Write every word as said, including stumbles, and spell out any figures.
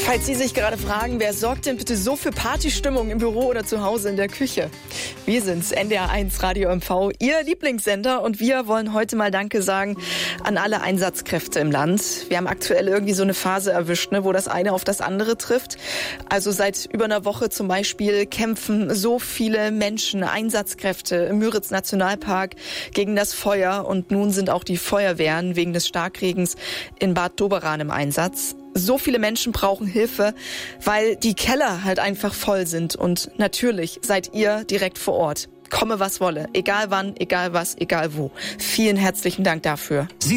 Falls Sie sich gerade fragen, wer sorgt denn bitte so für Partystimmung im Büro oder zu Hause in der Küche? Wir sind's, N D R eins Radio M V, Ihr Lieblingssender, und wir wollen heute mal Danke sagen an alle Einsatzkräfte im Land. Wir haben aktuell irgendwie so eine Phase erwischt, ne, wo das eine auf das andere trifft. Also seit über einer Woche zum Beispiel kämpfen so viele Menschen, Einsatzkräfte im Müritz-Nationalpark gegen das Feuer, und nun sind auch die Feuerwehren wegen des Starkregens in Bad Doberan im Einsatz. So viele Menschen brauchen Hilfe, weil die Keller halt einfach voll sind, und natürlich seid ihr direkt vor Ort. Komme was wolle, egal wann, egal was, egal wo. Vielen herzlichen Dank dafür. Sie